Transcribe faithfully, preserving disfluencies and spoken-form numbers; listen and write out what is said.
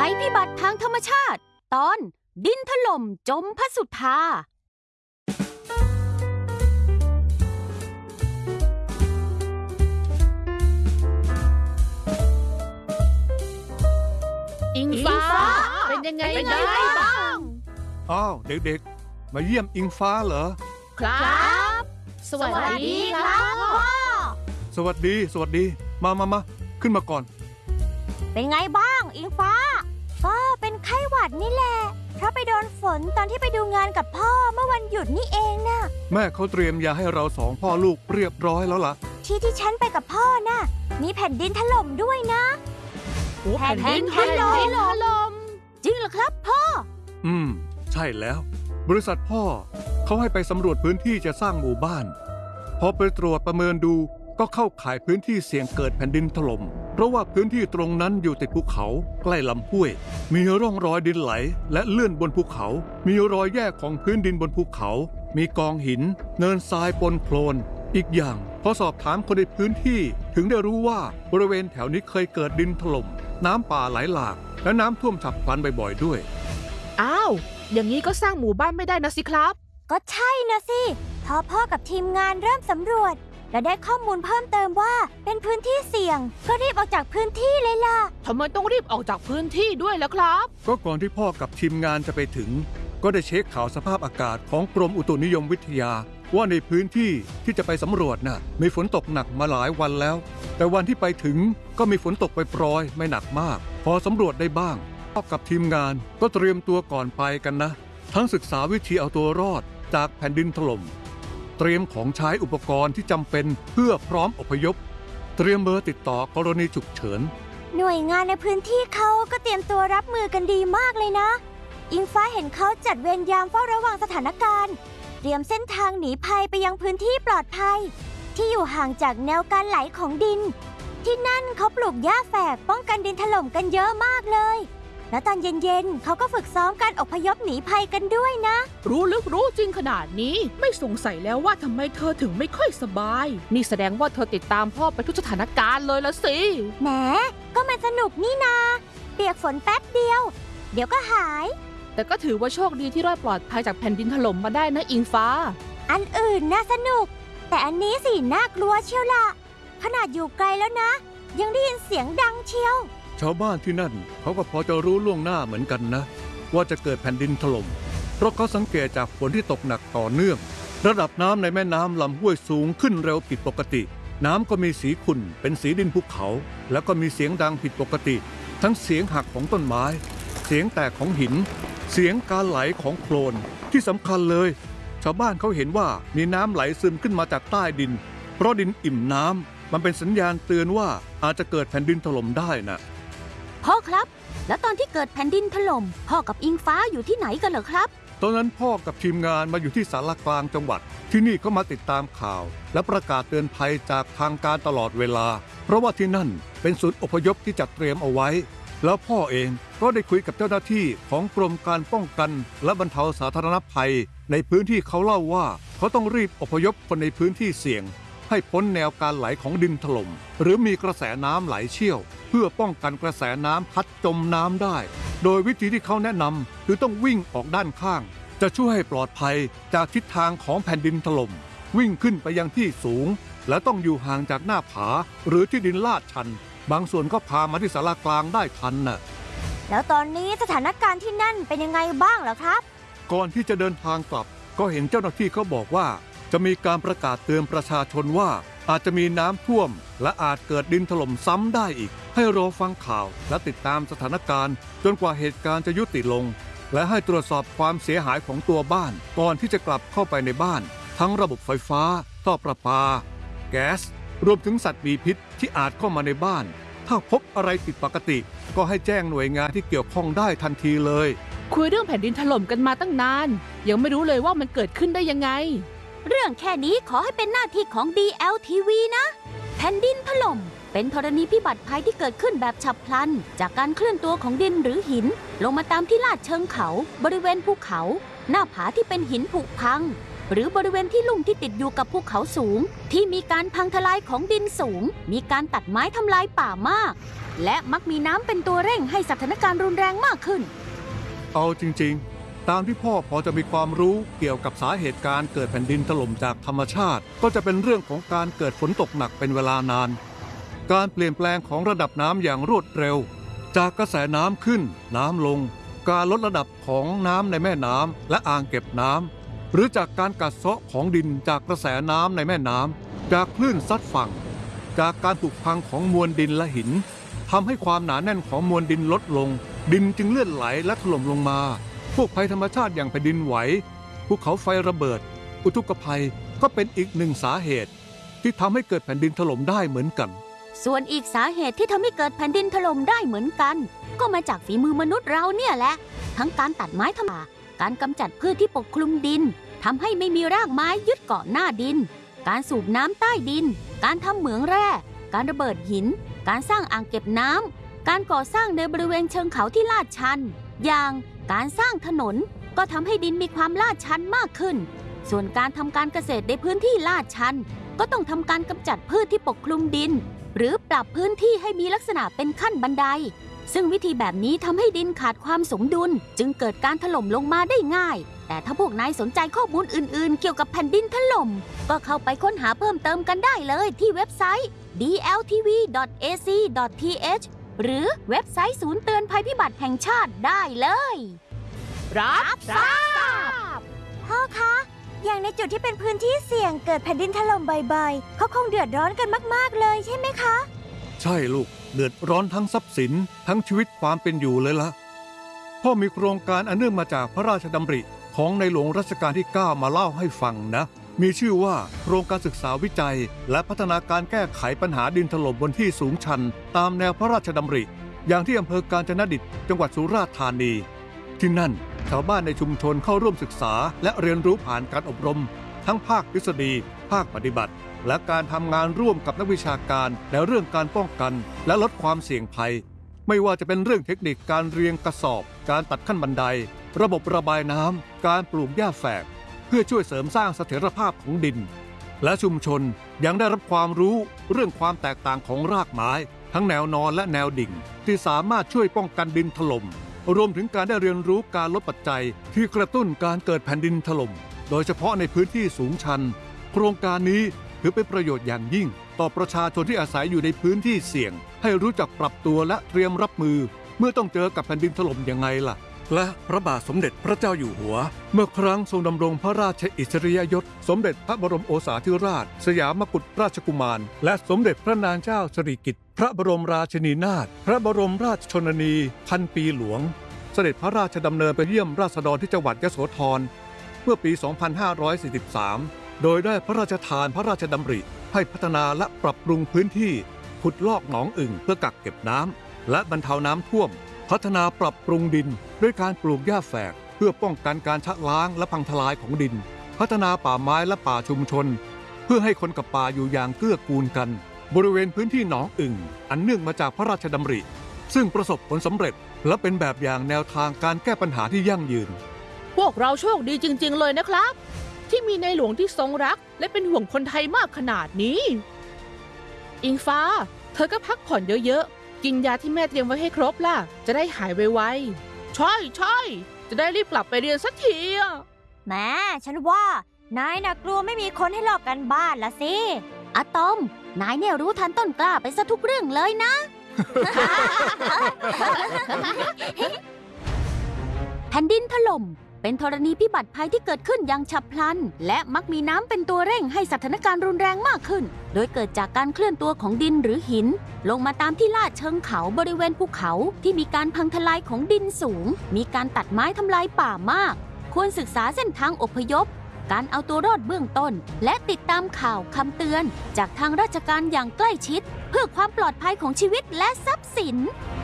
ภัยพิบัติทางธรรมชาติตอนดินถล่มจมพสุธาอิงฟ้าเป็นยังไงบ้างอ้าวเด็กๆมาเยี่ยมอิงฟ้าเหรอครับสวัสดีครับพ่อสวัสดีสวัสดีมามามาขึ้นมาก่อนเป็นไงบ้างอิงฟ้าก็เป็นไข้หวัดนี่แหละเพราะไปโดนฝนตอนที่ไปดูงานกับพ่อเมื่อวันหยุดนี่เองนะแม่เขาเตรียมยาให้เราสองพ่อลูกเรียบร้อยแล้วล่ะที่ที่ฉันไปกับพ่อน่ะมีแผ่นดินถล่มด้วยนะแผ่นดินถล่มจริงเหรอครับพ่ออืมใช่แล้วบริษัทพ่อเขาให้ไปสำรวจพื้นที่จะสร้างหมู่บ้านพอไปตรวจประเมินดูก็เข้าข่ายพื้นที่เสี่ยงเกิดแผ่นดินถล่มเพราะว่าพื้นที่ตรงนั้นอยู่ติดภูเขาใกล้ลำห้วยมีร่องรอยดินไหลและเลื่อนบนภูเขามีรอยแยกของพื้นดินบนภูเขามีกองหินเนินทรายปนโคลนอีกอย่างพอสอบถามคนในพื้นที่ถึงได้รู้ว่าบริเวณแถวนี้เคยเกิดดินถล่มน้ำป่าไหลหลากและน้ำท่วมฉับพลันบ่อยๆด้วยอ้าวอย่างนี้ก็สร้างหมู่บ้านไม่ได้นะสิครับก็ใช่นะสิพอพ่อกับทีมงานเริ่มสำรวจและได้ข้อมูลเพิ่มเติมว่าเป็นพื้นที่เสี่ยงก็รีบออกจากพื้นที่เลยล่ะทำไมต้องรีบออกจากพื้นที่ด้วยล่ะครับก็ก่อนที่พ่อกับทีมงานจะไปถึงก็ได้เช็คข่าวสภาพอากาศของกรมอุตุนิยมวิทยาว่าในพื้นที่ที่จะไปสำรวจน่ะมีฝนตกหนักมาหลายวันแล้วแต่วันที่ไปถึงก็มีฝนตกไปโปรยไม่หนักมากพอสำรวจได้บ้างพ่อกับทีมงานก็เตรียมตัวก่อนไปกันนะทั้งศึกษาวิธีเอาตัวรอดจากแผ่นดินถล่มเตรียมของใช้อุปกรณ์ที่จำเป็นเพื่อพร้อมอพยพเตรียมเบอร์ติดต่อกรณีฉุกเฉินหน่วยงานในพื้นที่เขาก็เตรียมตัวรับมือกันดีมากเลยนะอิงฟ้าเห็นเขาจัดเวรยามเฝ้าระวังสถานการณ์เตรียมเส้นทางหนีภัยไปยังพื้นที่ปลอดภัยที่อยู่ห่างจากแนวการไหลของดินที่นั่นเขาปลูกหญ้าแฝกป้องกันดินถล่มกันเยอะมากเลยแล้วตอนเย็นๆเขาก็ฝึกซ้อมการอพยพหนีภัยกันด้วยนะรู้ลึกรู้จริงขนาดนี้ไม่สงสัยแล้วว่าทำไมเธอถึงไม่ค่อยสบายนี่แสดงว่าเธอติดตามพ่อไปทุกสถานการณ์เลยละสิแหมก็มันสนุกนี่นาเปียกฝนแป๊บเดียวเดี๋ยวก็หายแต่ก็ถือว่าโชคดีที่รอดปลอดภัยจากแผ่นดินถล่มมาได้นะอิงฟ้าอันอื่นน่าสนุกแต่อันนี้สิน่ากลัวเชียวล่ะขนาดอยู่ไกลแล้วนะยังได้ยินเสียงดังเชียวชาวบ้านที่นั่นเขาก็พอจะรู้ล่วงหน้าเหมือนกันนะว่าจะเกิดแผ่นดินถล่มเพราะเขาสังเกตจากฝนที่ตกหนักต่อเนื่องระดับน้ำในแม่น้ำลำห้วยสูงขึ้นเร็วผิดปกติน้ำก็มีสีขุ่นเป็นสีดินภูเขาแล้วก็มีเสียงดังผิดปกติทั้งเสียงหักของต้นไม้เสียงแตกของหินเสียงการไหลของโคลนที่สำคัญเลยชาวบ้านเขาเห็นว่ามีน้ำไหลซึมขึ้นมาจากใต้ดินเพราะดินอิ่มน้ำมันเป็นสัญญาณเตือนว่าอาจจะเกิดแผ่นดินถล่มได้นะพ่อครับแล้วตอนที่เกิดแผ่นดินถล่มพ่อกับอิงฟ้าอยู่ที่ไหนกันเหรอครับตอนนั้นพ่อกับทีมงานมาอยู่ที่ศาลากลางจังหวัดที่นี่ก็มาติดตามข่าวและประกาศเตือนภัยจากทางการตลอดเวลาเพราะว่าที่นั่นเป็นศูนย์อพยพที่จัดเตรียมเอาไว้แล้วพ่อเองก็ได้คุยกับเจ้าหน้าที่ของกรมการป้องกันและบรรเทาสาธารณภัยในพื้นที่เขาเล่าว่าเขาต้องรีบอพยพคนในพื้นที่เสี่ยงให้พ้นแนวการไหลของดินถล่มหรือมีกระแสน้ำไหลเชี่ยวเพื่อป้องกันกระแสน้ำพัดจมน้ำได้โดยวิธีที่เขาแนะนำคือต้องวิ่งออกด้านข้างจะช่วยให้ปลอดภัยจากทิศทางของแผ่นดินถล่มวิ่งขึ้นไปยังที่สูงและต้องอยู่ห่างจากหน้าผาหรือที่ดินลาดชันบางส่วนก็พามาที่ศาลากลางได้ทันน่ะแล้วตอนนี้สถานการณ์ที่นั่นเป็นยังไงบ้างเหรอครับก่อนที่จะเดินทางกลับก็เห็นเจ้าหน้าที่เขาบอกว่าจะมีการประกาศเตือนประชาชนว่าอาจจะมีน้ำท่วมและอาจเกิดดินถล่มซ้ำได้อีกให้รอฟังข่าวและติดตามสถานการณ์จนกว่าเหตุการณ์จะยุติลงและให้ตรวจสอบความเสียหายของตัวบ้านก่อนที่จะกลับเข้าไปในบ้านทั้งระบบไฟฟ้าท่อประปาแก๊สรวมถึงสัตว์มีพิษที่อาจเข้ามาในบ้านถ้าพบอะไรผิดปกติก็ให้แจ้งหน่วยงานที่เกี่ยวข้องได้ทันทีเลยคุยเรื่องแผ่นดินถล่มกันมาตั้งนานยังไม่รู้เลยว่ามันเกิดขึ้นได้ยังไงเรื่องแค่นี้ขอให้เป็นหน้าที่ของ ดี แอล ที วี นะแผ่นดินถล่มเป็นธรณีพิบัติภัยที่เกิดขึ้นแบบฉับพลันจากการเคลื่อนตัวของดินหรือหินลงมาตามที่ลาดเชิงเขาบริเวณภูเขาหน้าผาที่เป็นหินผุพังหรือบริเวณที่ลุ่มที่ติดอยู่กับภูเขาสูงที่มีการพังทลายของดินสูงมีการตัดไม้ทำลายป่ามากและมักมีน้ำเป็นตัวเร่งให้สถานการณ์รุนแรงมากขึ้นเอาจริงๆตามที่พ่อพอจะมีความรู้เกี่ยวกับสาเหตุการเกิดแผ่นดินถล่มจากธรรมชาติก็จะเป็นเรื่องของการเกิดฝนตกหนักเป็นเวลานานการเปลี่ยนแปลงของระดับน้ำอย่างรวดเร็วจากกระแสน้ำขึ้นน้ำลงการลดระดับของน้ำในแม่น้ำและอ่างเก็บน้ำหรือจากการกัดเซาะของดินจากกระแสน้ำในแม่น้ำจากคลื่นซัดฝั่งจากการผุพังของมวลดินและหินทำให้ความหนาแน่นของมวลดินลดลงดินจึงเลื่อนไหลและถล่มลงมาพวกภัยธรรมชาติอย่างแผ่นดินไหวภูเขาไฟระเบิดอุทกภัยก็เป็นอีกหนึ่งสาเหตุที่ทำให้เกิดแผ่นดินถล่มได้เหมือนกันส่วนอีกสาเหตุที่ทำให้เกิดแผ่นดินถล่มได้เหมือนกันก็มาจากฝีมือมนุษย์เราเนี่ยแหละทั้งการตัดไม้ทำลายการกำจัดพืชที่ปกคลุมดินทำให้ไม่มีรากไม้ยึดเกาะหน้าดินการสูบน้ำใต้ดินการทำเหมืองแร่การระเบิดหินการสร้างอ่างเก็บน้ำการก่อสร้างในบริเวณเชิงเขาที่ลาดชันอย่างการสร้างถนนก็ทำให้ดินมีความลาดชันมากขึ้นส่วนการทำการเกษตรในพื้นที่ลาดชันก็ต้องทำการกำจัดพืชที่ปกคลุมดินหรือปรับพื้นที่ให้มีลักษณะเป็นขั้นบันไดซึ่งวิธีแบบนี้ทำให้ดินขาดความสมดุลจึงเกิดการถล่มลงมาได้ง่ายแต่ถ้าพวกนายสนใจข้อมูลอื่นๆเกี่ยวกับแผ่นดินถล่มก็เข้าไปค้นหาเพิ่มเติมกันได้เลยที่เว็บไซต์ ดี แอล ที วี ดอท เอ ซี ดอท ที เอช หรือเว็บไซต์ศูนย์เตือนภัยพิบัติแห่งชาติได้เลยรับทราบพ่อคะอย่างในจุดที่เป็นพื้นที่เสี่ยงเกิดแผ่นดินถล่มบ่อยๆเขาคงเดือดร้อนกันมากๆเลยใช่ไหมคะใช่ลูกเดือดร้อนทั้งทรัพย์สินทั้งชีวิตความเป็นอยู่เลยละพ่อมีโครงการอันเนื่องมาจากพระราชดำริของในหลวงรัชกาลที่เก้ามาเล่าให้ฟังนะมีชื่อว่าโครงการศึกษาวิจัยและพัฒนาการแก้ไขปัญหาดินถล่มบนที่สูงชันตามแนวพระราชดำริอย่างที่อำเภอกาญจนดิตจังหวัดสุราษฎร์ธานีที่นั่นชาวบ้านในชุมชนเข้าร่วมศึกษาและเรียนรู้ผ่านการอบรมทั้งภาคทฤษฎีภาคปฏิบัติและการทำงานร่วมกับนักวิชาการในเรื่องการป้องกันและลดความเสี่ยงภัยไม่ว่าจะเป็นเรื่องเทคนิคการเรียงกระสอบการตัดขั้นบันไดระบบระบายน้ำการปลูกหญ้าแฝกเพื่อช่วยเสริมสร้างเสถียรภาพของดินและชุมชนยังได้รับความรู้เรื่องความแตกต่างของรากไม้ทั้งแนวนอนและแนวดิ่งที่สามารถช่วยป้องกันดินถล่มรวมถึงการได้เรียนรู้การลดปัจจัยที่กระตุ้นการเกิดแผ่นดินถล่มโดยเฉพาะในพื้นที่สูงชันโครงการนี้ถือเป็นประโยชน์อย่างยิ่งต่อประชาชนที่อาศัยอยู่ในพื้นที่เสี่ยงให้รู้จักปรับตัวและเตรียมรับมือเมื่อต้องเจอกับแผ่นดินถล่มยังไงล่ะและพระบาทสมเด็จพระเจ้าอยู่หัวเมื่อครั้งทรงดำรงพระราชอิสริยยศสมเด็จพระบรมโอษาธิราชสยามกุฎราชกุมารและสมเด็จพระนางเจ้าสิริกิติ์พระบรมราชินีนาถพระบรมราชชนนีพันปีหลวงเสด็จพระราชดำเนินไปเยี่ยมราษฎรที่จังหวัดยโสธรเมื่อปี สองพันห้าร้อยสี่สิบสาม โดยได้พระราชทานพระราชดำริให้พัฒนาและปรับปรุงพื้นที่ขุดลอกหนองอึ่งเพื่อกักเก็บน้ำและบรรเทาน้ำท่วมพัฒนาปรับปรุงดินด้วยการปลูกหญ้าแฝกเพื่อป้องกันการชะล้างและพังทลายของดินพัฒนาป่าไม้และป่าชุมชนเพื่อให้คนกับป่าอยู่อย่างเกื้อกูลกันบริเวณพื้นที่หนองอึ่งอันเนื่องมาจากพระราชดำริซึ่งประสบผลสำเร็จและเป็นแบบอย่างแนวทางการแก้ปัญหาที่ยั่งยืนพวกเราโชคดีจริงๆเลยนะครับที่มีในหลวงที่ทรงรักและเป็นห่วงคนไทยมากขนาดนี้อิงฟ้าเธอก็พักผ่อนเยอะๆกินยาที่แม่เตรียมไว้ให้ครบล่ะจะได้หายไวๆใช่ใช่จะได้รีบกลับไปเรียนสักทีแม่ฉันว่านายน่ะกลัวไม่มีคนให้ลอกกันบ้านละสิอะตอมนายเนี่ยรู้ทันต้นกล้าไปซะทุกเรื่องเลยนะ แผ่นดินถล่มเป็นธรณีพิบัติภัยที่เกิดขึ้นอย่างฉับพลันและมักมีน้ำเป็นตัวเร่งให้สถานการณ์รุนแรงมากขึ้นโดยเกิดจากการเคลื่อนตัวของดินหรือหินลงมาตามที่ลาดเชิงเขาบริเวณภูเขาที่มีการพังทลายของดินสูงมีการตัดไม้ทำลายป่ามากควรศึกษาเส้นทางอพยพการเอาตัวรอดเบื้องต้นและติดตามข่าวคำเตือนจากทางราชการอย่างใกล้ชิดเพื่อความปลอดภัยของชีวิตและทรัพย์สิน